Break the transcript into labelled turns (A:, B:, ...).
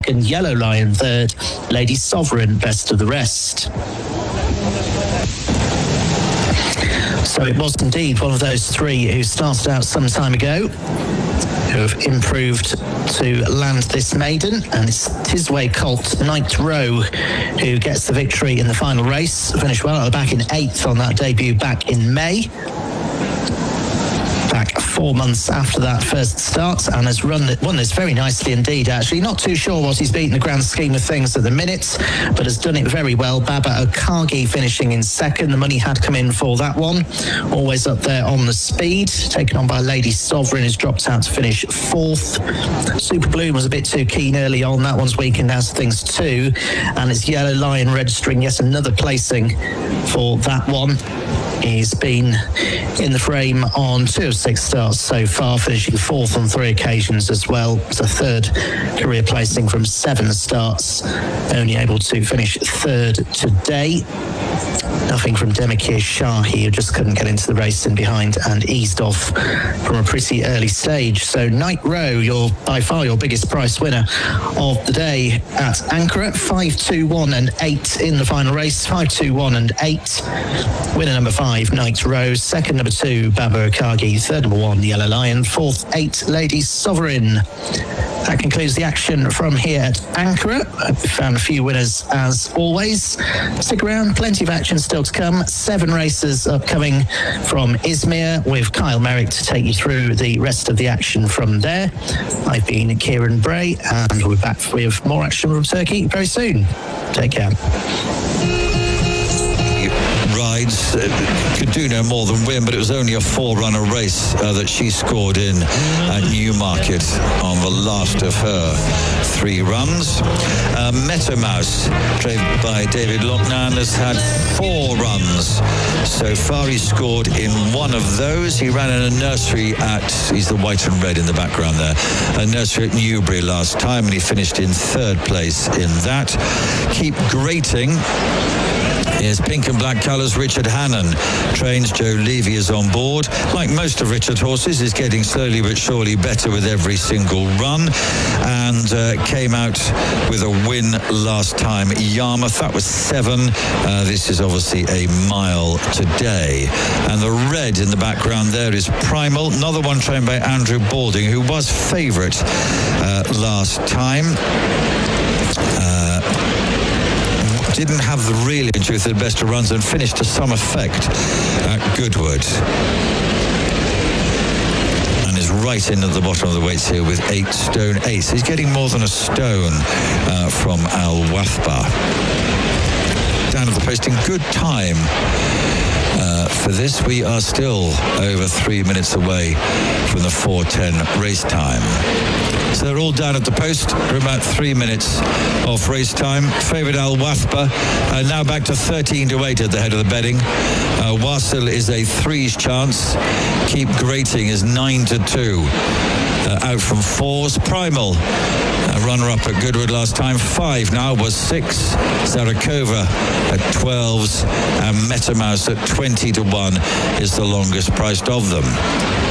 A: second, Yellow Lion third, Lady Sovereign best of the rest. So it was indeed one of those three who started out some time ago, who have improved to land this maiden, and it's Tisway Colt Night Row who gets the victory in the final race. Finished well at the back in 8th on that debut back in May. Back 4 months after that first start, and has won this very nicely indeed, actually. Not too sure what he's beaten the grand scheme of things at the minute, but has done it very well. Baba Okagi finishing in second. The money had come in for that one. Always up there on the speed. Taken on by Lady Sovereign, who's dropped out to finish 4th. Super Bloom was a bit too keen early on. That one's weakened out of things too. And it's Yellow Lion registering yet another placing for that one. He's been in the frame on 2 of 6 starts so far, finishing 4th on 3 occasions as well. It's a 3rd career placing from 7 starts, only able to finish 3rd today. Nothing from Demikir Shahi, who just couldn't get into the race in behind and eased off from a pretty early stage. So Night Row, by far your biggest price winner of the day at Ankara. 5, 2, 1 and 8 in the final race. 5, 2, 1 and 8. Winner number 5, Night Row. Second, number 2, Baba Okagi. Third, number 1, Yellow Lion. 4th, 8, Lady Sovereign. That concludes the action from here at Ankara. We found a few winners as always. Stick around, plenty of action still to come. 7 races upcoming from Izmir, with Kyle Merrick to take you through the rest of the action from there. I've been Kieran Bray, and we'll be back with more action from Turkey very soon. Take care.
B: Rides could do no more than win, but it was only a 4-runner race that she scored in at Newmarket on the last of her 3 runs. Meadow-Mouse, trained by David Lochnan, has had 4 runs so far. He scored in 1 of those. He ran in a nursery he's the white and red in the background there, a nursery at Newbury last time, and he finished in 3rd place in that. Keep Grating is pink and black colours. Richard Hannon trains. Joe Levy is on board. Like most of Richard's horses, is getting slowly but surely better with every single run, and came out with a win last time. Yarmouth, that was 7. This is obviously a mile today. And the red in the background there is Primal, another one trained by Andrew Balding, who was favourite last time. Didn't have the really, in truth, the best of runs, and finished to some effect at Goodwood. And is right in at the bottom of the weights here with 8 stone 8. He's getting more than a stone from Al Wathba. Down at the post in good time. For this, we are still over 3 minutes away from the 4:10 race time. So they're all down at the post for about 3 minutes of race time. Favourite Al Wathba now back to 13-8 at the head of the betting. Wasil is a 3's chance. Keep Grating is 9-2. Out from 4s. Primal, runner-up at Goodwood last time, 5 now, was 6. Zarakova at 12s, and Meadow-Mouse at 20-1 is the longest priced of them.